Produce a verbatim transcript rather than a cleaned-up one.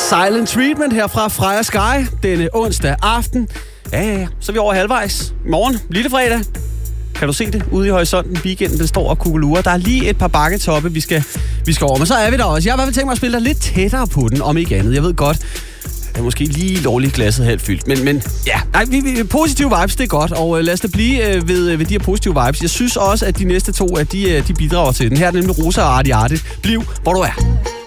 Silent Treatment her fra Freja Sky denne onsdag aften. Ja, ja, ja. Så er vi over halvvejs. I morgen, lille fredag. Kan du se det ude i horisonten? Weekenden, den står og kuglelurer. Der er lige et par bakketoppe, vi skal, vi skal over. Men så er vi der også. Jeg har i hvert fald tænkt mig at spille dig lidt tættere på den, om ikke andet. Jeg ved godt, det er måske lige lovligt glasset halvt fyldt. Men, men ja, nej, vi, vi, positive vibes, det er godt. Og øh, lad os da blive øh, ved, ved de her positive vibes. Jeg synes også, at de næste to, at de, øh, de bidrager til den. Her er nemlig Rosa og Arti Arti. Bliv, hvor du er.